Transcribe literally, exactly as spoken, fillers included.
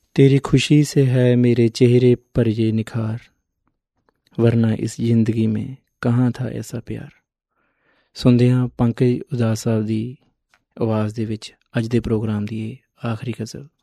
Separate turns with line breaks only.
तेरी खुशी से है मेरे चेहरे पर ये निखार, वरना इस ਜ਼ਿੰਦਗੀ में कहाँ था ऐसा प्यार। ਸੁਣਦੇ ਹਾਂ ਪੰਕਜ ਉਦਾਸ ਸਾਹਿਬ ਦੀ ਆਵਾਜ਼ ਦੇ ਵਿੱਚ ਅੱਜ ਦੇ ਪ੍ਰੋਗਰਾਮ ਦੀ ਇਹ ਆਖਰੀ ਗਜ਼ਲ।